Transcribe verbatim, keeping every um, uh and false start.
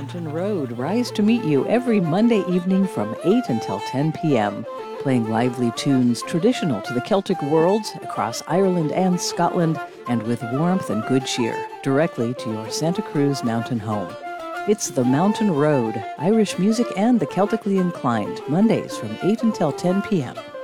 Mountain Road rise to meet you every Monday evening from eight until ten p.m., playing lively tunes traditional to the Celtic worlds across Ireland and Scotland, and with warmth and good cheer, directly to your Santa Cruz mountain home. It's the Mountain Road, Irish music and the Celtically inclined, Mondays from eight until ten p.m.